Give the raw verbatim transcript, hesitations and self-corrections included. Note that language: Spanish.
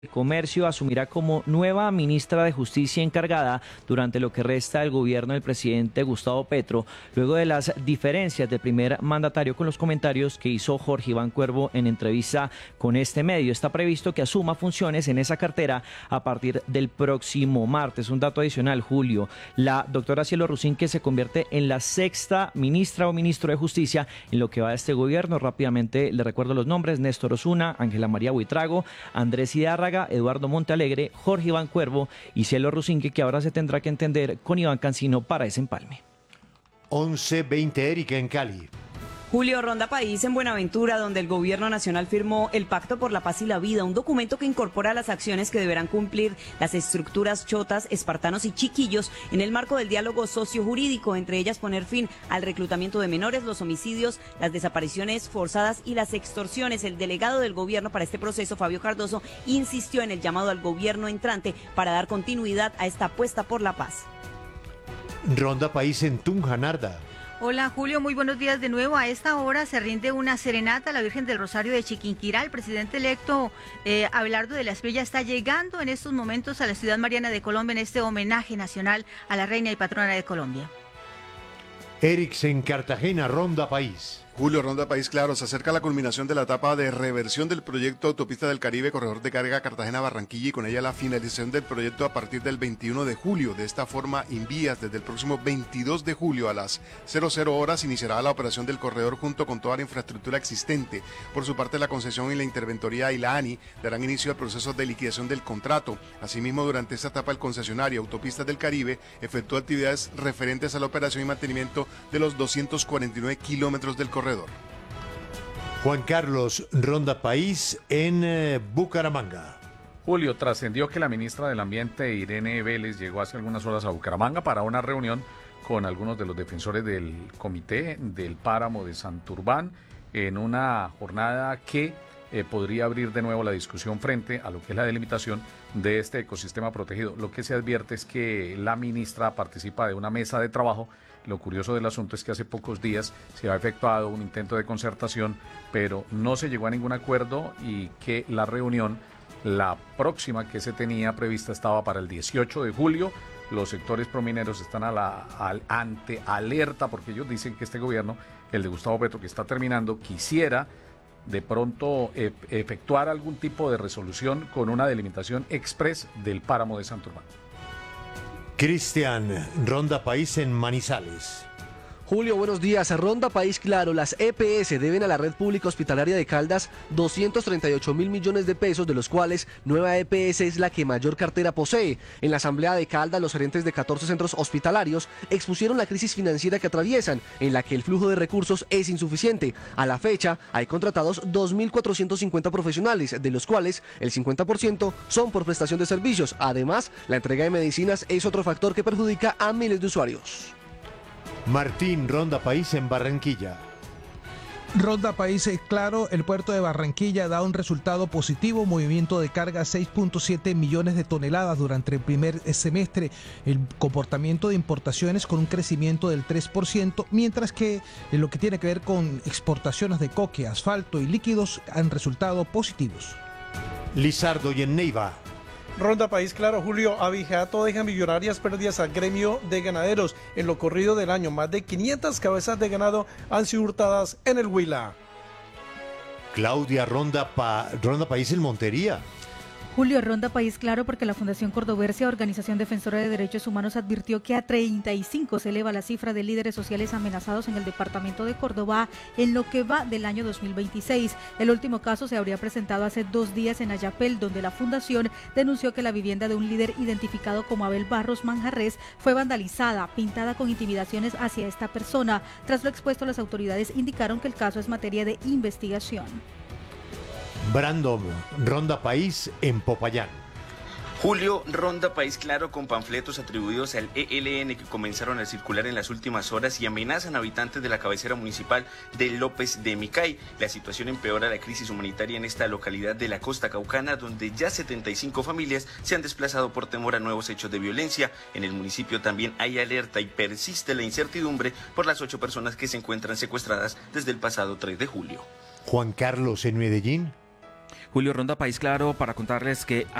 Comercio asumirá como nueva ministra de Justicia encargada durante lo que resta del gobierno del presidente Gustavo Petro, luego de las diferencias del primer mandatario con los comentarios que hizo Jorge Iván Cuervo en entrevista con este medio. Está previsto que asuma funciones en esa cartera a partir del próximo martes. Un dato adicional, Julio, la doctora Cielo Rusín, que se convierte en la sexta ministra o ministro de Justicia en lo que va de este gobierno. Rápidamente le recuerdo los nombres: Néstor Osuna, Ángela María Buitrago, Andrés Hidárraga, Eduardo Montealegre, Jorge Iván Cuervo y Cielo Rusinque, que ahora se tendrá que entender con Iván Cancino para ese empalme. once veinte, Erika, en Cali. Julio, ronda país en Buenaventura, donde el gobierno nacional firmó el Pacto por la Paz y la Vida, un documento que incorpora las acciones que deberán cumplir las estructuras chotas, espartanos y chiquillos en el marco del diálogo sociojurídico, entre ellas poner fin al reclutamiento de menores, los homicidios, las desapariciones forzadas y las extorsiones. El delegado del gobierno para este proceso, Fabio Cardoso, insistió en el llamado al gobierno entrante para dar continuidad a esta apuesta por la paz. Ronda país en Tunja, Narda. Hola Julio, muy buenos días de nuevo. A esta hora se rinde una serenata a la Virgen del Rosario de Chiquinquirá. El presidente electo eh, Abelardo de la Espriella está llegando en estos momentos a la ciudad mariana de Colombia en este homenaje nacional a la reina y patrona de Colombia. Erix en Cartagena, ronda país. Julio, ronda país, claro, se acerca la culminación de la etapa de reversión del proyecto Autopista del Caribe, corredor de carga Cartagena-Barranquilla, y con ella la finalización del proyecto a partir del veintiuno de julio. De esta forma, Invías, desde el próximo veintidós de julio a las cero cero horas, iniciará la operación del corredor junto con toda la infraestructura existente. Por su parte, la concesión y la interventoría y la ANI darán inicio al proceso de liquidación del contrato. Asimismo, durante esta etapa, el concesionario Autopistas del Caribe efectúa actividades referentes a la operación y mantenimiento de los doscientos cuarenta y nueve kilómetros del corredor. Juan Carlos, ronda país en eh, Bucaramanga. Julio, trascendió que la ministra del Ambiente, Irene Vélez, llegó hace algunas horas a Bucaramanga para una reunión con algunos de los defensores del comité del páramo de Santurbán, en una jornada que eh, podría abrir de nuevo la discusión frente a lo que es la delimitación de este ecosistema protegido. Lo que se advierte es que la ministra participa de una mesa de trabajo. Lo curioso del asunto es que hace pocos días se ha efectuado un intento de concertación, pero no se llegó a ningún acuerdo, y que la reunión, la próxima que se tenía prevista, estaba para el dieciocho de julio. Los sectores promineros están a la al, ante alerta, porque ellos dicen que este gobierno, el de Gustavo Petro, que está terminando, quisiera de pronto e, efectuar algún tipo de resolución con una delimitación express del páramo de Santurbán. Cristian, ronda país en Manizales. Julio, buenos días. Ronda País Claro, las E P S deben a la red pública hospitalaria de Caldas doscientos treinta y ocho mil millones de pesos, de los cuales Nueva E P S es la que mayor cartera posee. En la asamblea de Caldas, los gerentes de catorce centros hospitalarios expusieron la crisis financiera que atraviesan, en la que el flujo de recursos es insuficiente. A la fecha, hay contratados dos mil cuatrocientos cincuenta profesionales, de los cuales el cincuenta por ciento son por prestación de servicios. Además, la entrega de medicinas es otro factor que perjudica a miles de usuarios. Martín, ronda país en Barranquilla. Ronda País Claro, el puerto de Barranquilla da un resultado positivo, movimiento de carga seis punto siete millones de toneladas durante el primer semestre, el comportamiento de importaciones con un crecimiento del tres por ciento, mientras que en lo que tiene que ver con exportaciones de coque, asfalto y líquidos han resultado positivos. Lizardo y en Neiva. Ronda País Claro, Julio, Abigeato deja millonarias pérdidas al gremio de ganaderos. En lo corrido del año, más de quinientas cabezas de ganado han sido hurtadas en el Huila. Claudia, ronda, pa, ronda país en Montería. Julio, ronda País Claro, porque la Fundación Cordoversia, organización defensora de derechos humanos, advirtió que a treinta y cinco se eleva la cifra de líderes sociales amenazados en el departamento de Córdoba en lo que va del año dos mil veintiséis. El último caso se habría presentado hace dos días en Ayapel, donde la fundación denunció que la vivienda de un líder identificado como Abel Barros Manjarres fue vandalizada, pintada con intimidaciones hacia esta persona. Tras lo expuesto, las autoridades indicaron que el caso es materia de investigación. Brandon, ronda país en Popayán. Julio, ronda País Claro, con panfletos atribuidos al E L N que comenzaron a circular en las últimas horas y amenazan a habitantes de la cabecera municipal de López de Micay. La situación empeora la crisis humanitaria en esta localidad de la costa caucana, donde ya setenta y cinco familias se han desplazado por temor a nuevos hechos de violencia. En el municipio también hay alerta y persiste la incertidumbre por las ocho personas que se encuentran secuestradas desde el pasado tres de julio. Juan Carlos, en Medellín. Julio, Ronda País Claro, para contarles que